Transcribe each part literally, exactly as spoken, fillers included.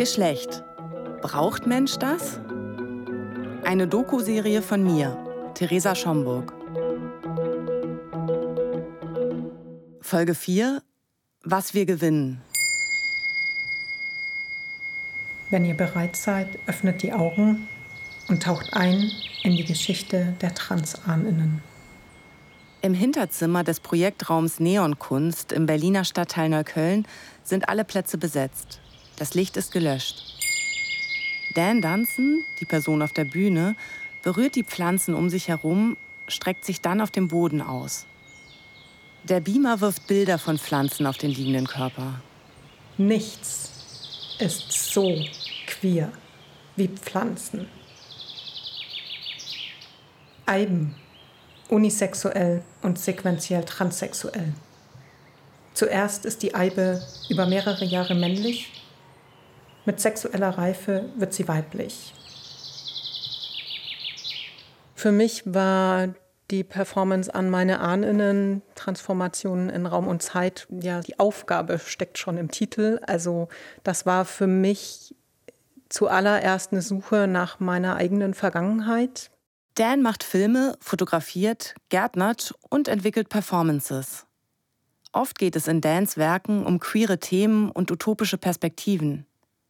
Geschlecht. Braucht Mensch das? Eine Doku-Serie von mir, Theresa Schomburg. Folge vier: Was wir gewinnen. Wenn ihr bereit seid, öffnet die Augen und taucht ein in die Geschichte der TransahnerInnen. Im Hinterzimmer des Projektraums Neonkunst im Berliner Stadtteil Neukölln sind alle Plätze besetzt. Das Licht ist gelöscht. Dan Dunson, die Person auf der Bühne, berührt die Pflanzen um sich herum, streckt sich dann auf dem Boden aus. Der Beamer wirft Bilder von Pflanzen auf den liegenden Körper. Nichts ist so queer wie Pflanzen. Eiben, unisexuell und sequenziell transsexuell. Zuerst ist die Eibe über mehrere Jahre männlich, mit sexueller Reife wird sie weiblich. Für mich war die Performance an meine AhnInnen, Transformationen in Raum und Zeit, ja, die Aufgabe steckt schon im Titel. Also das war für mich zuallererst eine Suche nach meiner eigenen Vergangenheit. Dan macht Filme, fotografiert, gärtnert und entwickelt Performances. Oft geht es in Dans Werken um queere Themen und utopische Perspektiven.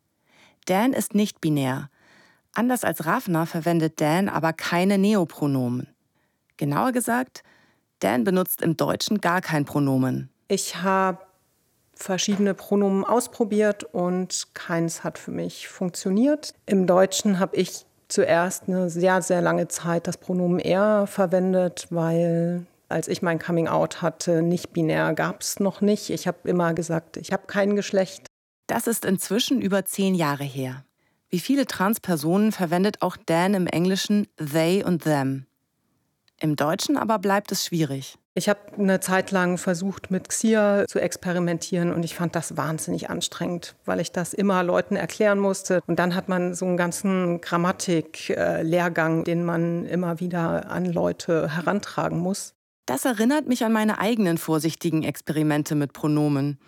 Dan ist nicht binär. Anders als Ravna verwendet Dan aber keine Neopronomen. Genauer gesagt, Dan benutzt im Deutschen gar kein Pronomen. Ich habe verschiedene Pronomen ausprobiert und keins hat für mich funktioniert. Im Deutschen habe ich zuerst eine sehr, sehr lange Zeit das Pronomen er verwendet, weil als ich mein Coming-out hatte, nicht binär gab es noch nicht. Ich habe immer gesagt, ich habe kein Geschlecht. Das ist inzwischen über zehn Jahre her. Wie viele Transpersonen verwendet auch Dan im Englischen they und them. Im Deutschen aber bleibt es schwierig. Ich habe eine Zeit lang versucht, mit Xia zu experimentieren und ich fand das wahnsinnig anstrengend, weil ich das immer Leuten erklären musste. Und dann hat man so einen ganzen Grammatik-Lehrgang, den man immer wieder an Leute herantragen muss. Das erinnert mich an meine eigenen vorsichtigen Experimente mit Pronomen.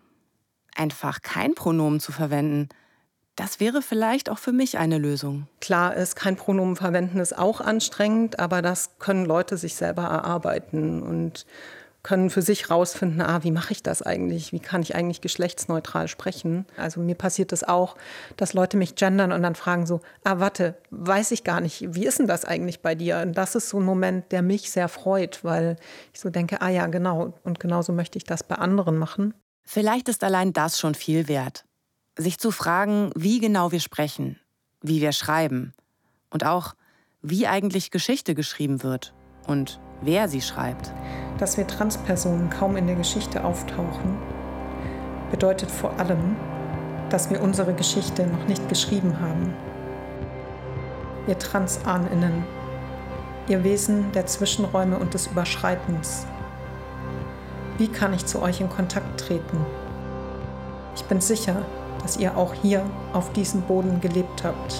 Einfach kein Pronomen zu verwenden, das wäre vielleicht auch für mich eine Lösung. Klar ist, kein Pronomen verwenden ist auch anstrengend, aber das können Leute sich selber erarbeiten und können für sich rausfinden, ah, wie mache ich das eigentlich? Wie kann ich eigentlich geschlechtsneutral sprechen? Also mir passiert es das auch, dass Leute mich gendern und dann fragen so, ah, warte, weiß ich gar nicht, wie ist denn das eigentlich bei dir? Und das ist so ein Moment, der mich sehr freut, weil ich so denke, ah ja, genau, und genauso möchte ich das bei anderen machen. Vielleicht ist allein das schon viel wert. Sich zu fragen, wie genau wir sprechen, wie wir schreiben und auch, wie eigentlich Geschichte geschrieben wird und wer sie schreibt. Dass wir Transpersonen kaum in der Geschichte auftauchen, bedeutet vor allem, dass wir unsere Geschichte noch nicht geschrieben haben. Ihr TransahnerInnen, ihr Wesen der Zwischenräume und des Überschreitens. Wie kann ich zu euch in Kontakt treten? Ich bin sicher, dass ihr auch hier auf diesem Boden gelebt habt.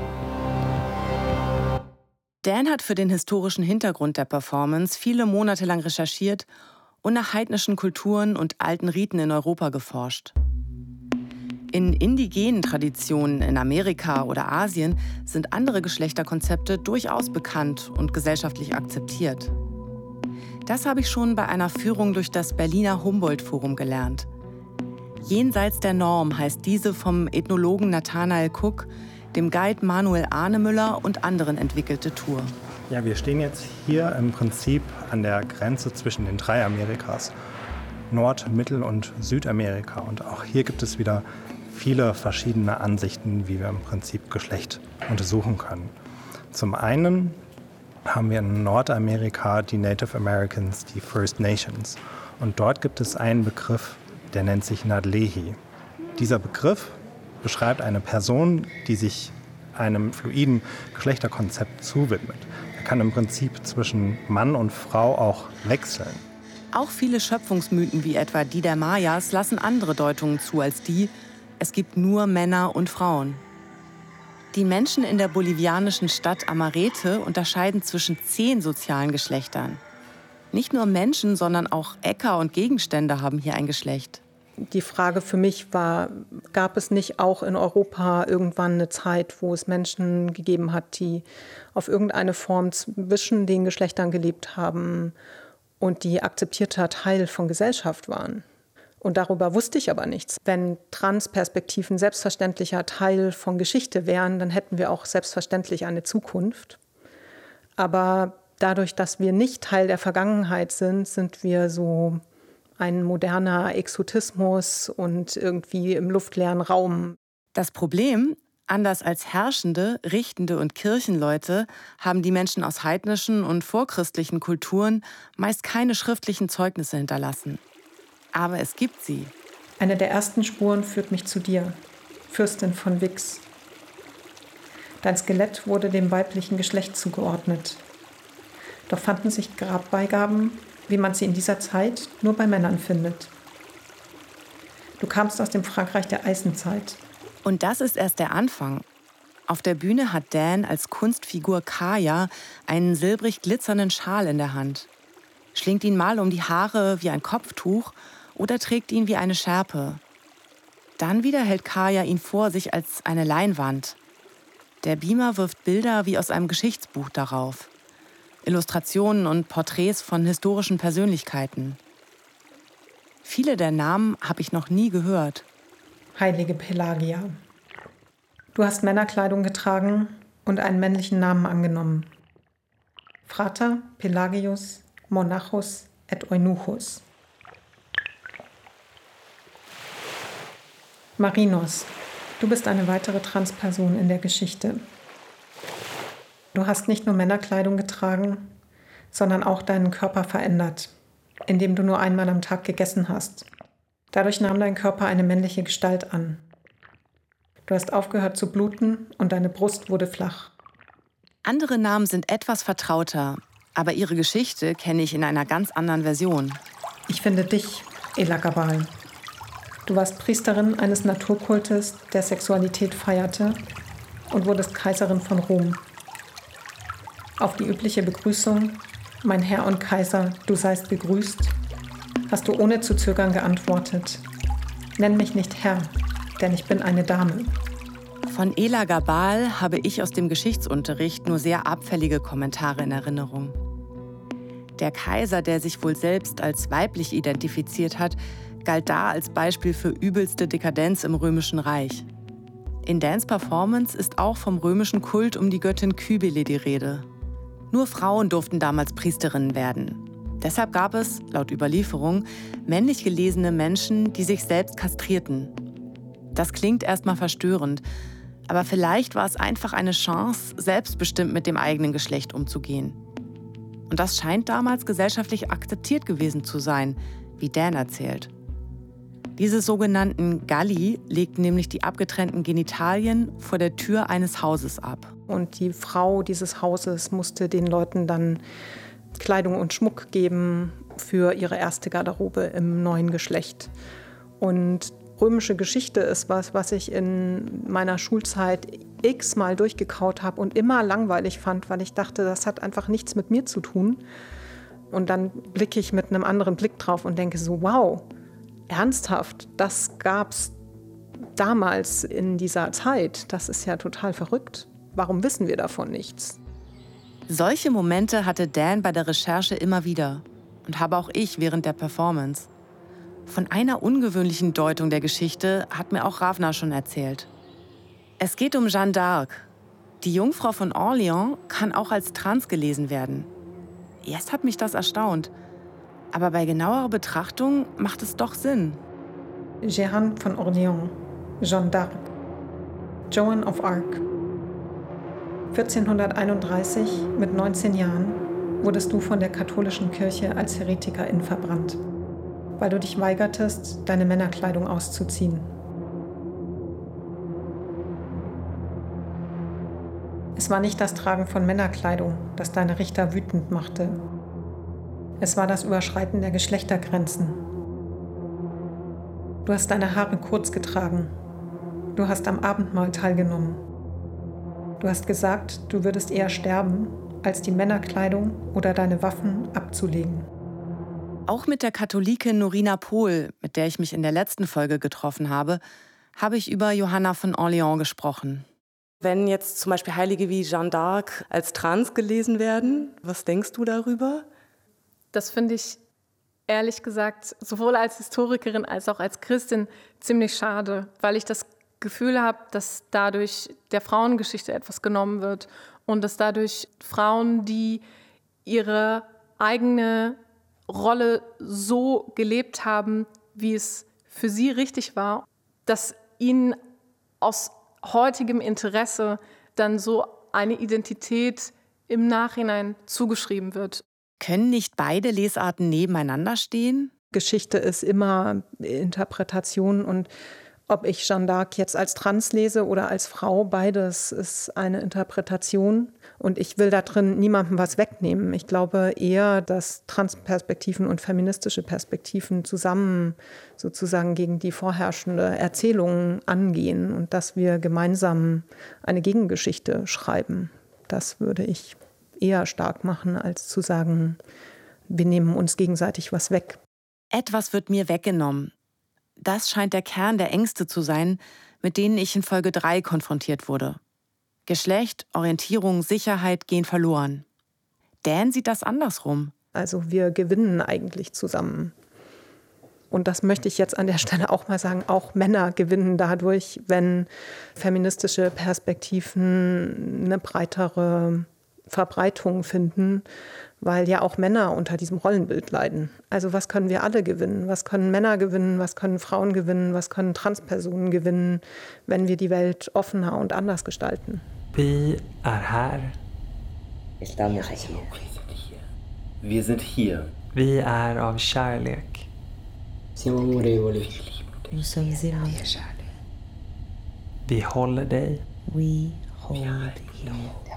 Dan hat für den historischen Hintergrund der Performance viele Monate lang recherchiert und nach heidnischen Kulturen und alten Riten in Europa geforscht. In indigenen Traditionen in Amerika oder Asien sind andere Geschlechterkonzepte durchaus bekannt und gesellschaftlich akzeptiert. Das habe ich schon bei einer Führung durch das Berliner Humboldt-Forum gelernt. Jenseits der Norm heißt diese vom Ethnologen Nathanael Cook, dem Guide Manuel Ahnemüller und anderen entwickelte Tour. Ja, wir stehen jetzt hier im Prinzip an der Grenze zwischen den drei Amerikas, Nord-, Mittel- und Südamerika. Und auch hier gibt es wieder viele verschiedene Ansichten, wie wir im Prinzip Geschlecht untersuchen können. Zum einen haben wir in Nordamerika die Native Americans, die First Nations. Und dort gibt es einen Begriff, der nennt sich Nadlehi. Dieser Begriff beschreibt eine Person, die sich einem fluiden Geschlechterkonzept zuwidmet. Er kann im Prinzip zwischen Mann und Frau auch wechseln. Auch viele Schöpfungsmythen wie etwa die der Mayas lassen andere Deutungen zu als die, es gibt nur Männer und Frauen. Die Menschen in der bolivianischen Stadt Amarete unterscheiden zwischen zehn sozialen Geschlechtern. Nicht nur Menschen, sondern auch Äcker und Gegenstände haben hier ein Geschlecht. die Frage für mich war, gab es nicht auch in Europa irgendwann eine Zeit, wo es Menschen gegeben hat, die auf irgendeine Form zwischen den Geschlechtern gelebt haben und die akzeptierter Teil von Gesellschaft waren? Und darüber wusste ich aber nichts. Wenn Transperspektiven selbstverständlicher Teil von Geschichte wären, dann hätten wir auch selbstverständlich eine Zukunft. Aber dadurch, dass wir nicht Teil der Vergangenheit sind, sind wir so ein moderner Exotismus und irgendwie im luftleeren Raum. Das Problem: Anders als Herrschende, Richtende und Kirchenleute haben die Menschen aus heidnischen und vorchristlichen Kulturen meist keine schriftlichen Zeugnisse hinterlassen. Aber es gibt sie. Eine der ersten Spuren führt mich zu dir, Fürstin von Wix. Dein Skelett wurde dem weiblichen Geschlecht zugeordnet. Doch fanden sich Grabbeigaben, wie man sie in dieser Zeit nur bei Männern findet. Du kamst aus dem Frankreich der Eisenzeit. Und das ist erst der Anfang. Auf der Bühne hat Dan als Kunstfigur Kaya einen silbrig glitzernden Schal in der Hand. Schlingt ihn mal um die Haare wie ein Kopftuch oder trägt ihn wie eine Schärpe. Dann wieder hält Kaya ihn vor sich als eine Leinwand. Der Beamer wirft Bilder wie aus einem Geschichtsbuch darauf. Illustrationen und Porträts von historischen Persönlichkeiten. Viele der Namen habe ich noch nie gehört. Heilige Pelagia. Du hast Männerkleidung getragen und einen männlichen Namen angenommen. Frater Pelagius Monachus et Eunuchus. Marinos, du bist eine weitere Transperson in der Geschichte. Du hast nicht nur Männerkleidung getragen, sondern auch deinen Körper verändert, indem du nur einmal am Tag gegessen hast. Dadurch nahm dein Körper eine männliche Gestalt an. Du hast aufgehört zu bluten und deine Brust wurde flach. Andere Namen sind etwas vertrauter, aber ihre Geschichte kenne ich in einer ganz anderen Version. Ich finde dich, Elagabal. Du warst Priesterin eines Naturkultes, der Sexualität feierte und wurdest Kaiserin von Rom. Auf die übliche Begrüßung, mein Herr und Kaiser, du seist gegrüßt, hast du ohne zu zögern geantwortet, nenn mich nicht Herr, denn ich bin eine Dame. Von Elagabal habe ich aus dem Geschichtsunterricht nur sehr abfällige Kommentare in Erinnerung. Der Kaiser, der sich wohl selbst als weiblich identifiziert hat, galt da als Beispiel für übelste Dekadenz im Römischen Reich. In Dans Performance ist auch vom römischen Kult um die Göttin Kybele die Rede. Nur Frauen durften damals Priesterinnen werden. Deshalb gab es, laut Überlieferung, männlich gelesene Menschen, die sich selbst kastrierten. Das klingt erstmal verstörend, aber vielleicht war es einfach eine Chance, selbstbestimmt mit dem eigenen Geschlecht umzugehen. Und das scheint damals gesellschaftlich akzeptiert gewesen zu sein, wie Dan erzählt. Diese sogenannten Galli legten nämlich die abgetrennten Genitalien vor der Tür eines Hauses ab. Und die Frau dieses Hauses musste den Leuten dann Kleidung und Schmuck geben für ihre erste Garderobe im neuen Geschlecht. Und römische Geschichte ist was, was ich in meiner Schulzeit x-mal durchgekaut habe und immer langweilig fand, weil ich dachte, das hat einfach nichts mit mir zu tun. Und dann blicke ich mit einem anderen Blick drauf und denke so, wow, ernsthaft, das gab's damals in dieser Zeit. Das ist ja total verrückt. Warum wissen wir davon nichts? Solche Momente hatte Dan bei der Recherche immer wieder und habe auch ich während der Performance. Von einer ungewöhnlichen Deutung der Geschichte hat mir auch Ravna schon erzählt. Es geht um Jeanne d'Arc. Die Jungfrau von Orléans kann auch als trans gelesen werden. Erst hat mich das erstaunt, aber bei genauerer Betrachtung macht es doch Sinn. Jeanne von Orléans, Jeanne d'Arc, Joan of Arc. vierzehnhunderteinunddreißig, mit neunzehn Jahren, wurdest du von der katholischen Kirche als Heretikerin verbrannt, weil du dich weigertest, deine Männerkleidung auszuziehen. Es war nicht das Tragen von Männerkleidung, das deine Richter wütend machte. Es war das Überschreiten der Geschlechtergrenzen. Du hast deine Haare kurz getragen. Du hast am Abendmahl teilgenommen. Du hast gesagt, du würdest eher sterben, als die Männerkleidung oder deine Waffen abzulegen. Auch mit der Katholikin Norina Pohl, mit der ich mich in der letzten Folge getroffen habe, habe ich über Johanna von Orleans gesprochen. Wenn jetzt zum Beispiel Heilige wie Jeanne d'Arc als trans gelesen werden, was denkst du darüber? Das finde ich ehrlich gesagt sowohl als Historikerin als auch als Christin ziemlich schade, weil ich das Gefühl habe, dass dadurch der Frauengeschichte etwas genommen wird und dass dadurch Frauen, die ihre eigene Rolle so gelebt haben, wie es für sie richtig war, dass ihnen aus heutigem Interesse dann so eine Identität im Nachhinein zugeschrieben wird. Können nicht beide Lesarten nebeneinander stehen? Geschichte ist immer Interpretation und ob ich Jeanne d'Arc jetzt als trans lese oder als Frau, beides ist eine Interpretation. Und ich will da drin niemandem was wegnehmen. Ich glaube eher, dass Transperspektiven und feministische Perspektiven zusammen sozusagen gegen die vorherrschende Erzählung angehen und dass wir gemeinsam eine Gegengeschichte schreiben. Das würde ich eher stark machen, als zu sagen, wir nehmen uns gegenseitig was weg. Etwas wird mir weggenommen. Das scheint der Kern der Ängste zu sein, mit denen ich in Folge drei konfrontiert wurde. Geschlecht, Orientierung, Sicherheit gehen verloren. Dan sieht das andersrum. Also wir gewinnen eigentlich zusammen. Und das möchte ich jetzt an der Stelle auch mal sagen, auch Männer gewinnen dadurch, wenn feministische Perspektiven eine breitere Verbreitung finden, weil ja auch Männer unter diesem Rollenbild leiden. Also was können wir alle gewinnen? Was können Männer gewinnen? Was können Frauen gewinnen? Was können Transpersonen gewinnen, wenn wir die Welt offener und anders gestalten? Vi är här. Estamos aquí. Wir sind hier. Vi är av kärlek. Siamo amorevoli. Nous sommes aimés. Vi håller dig. We hold you.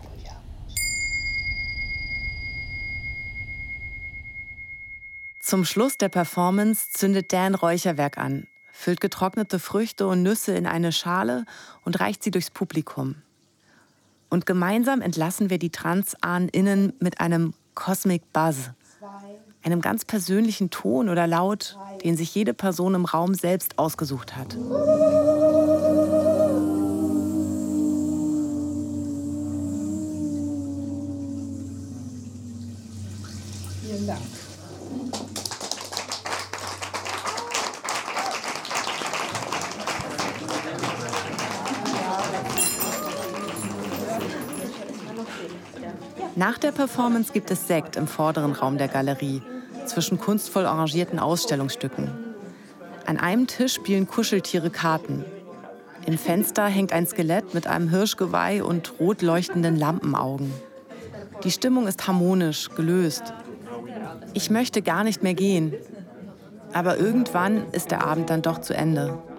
Zum Schluss der Performance zündet Dan Räucherwerk an, füllt getrocknete Früchte und Nüsse in eine Schale und reicht sie durchs Publikum. Und gemeinsam entlassen wir die TransahnerInnen mit einem Cosmic Buzz, einem ganz persönlichen Ton oder Laut, den sich jede Person im Raum selbst ausgesucht hat. Vielen Dank. Nach der Performance gibt es Sekt im vorderen Raum der Galerie, zwischen kunstvoll arrangierten Ausstellungsstücken. An einem Tisch spielen Kuscheltiere Karten. Im Fenster hängt ein Skelett mit einem Hirschgeweih und rot leuchtenden Lampenaugen. Die Stimmung ist harmonisch, gelöst. Ich möchte gar nicht mehr gehen. Aber irgendwann ist der Abend dann doch zu Ende.